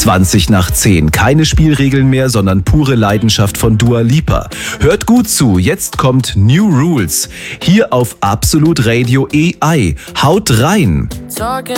20 nach 10. Keine Spielregeln mehr, sondern pure Leidenschaft von Dua Lipa. Hört gut zu, jetzt kommt New Rules. Hier auf Absolut Radio AI. Haut rein! Talking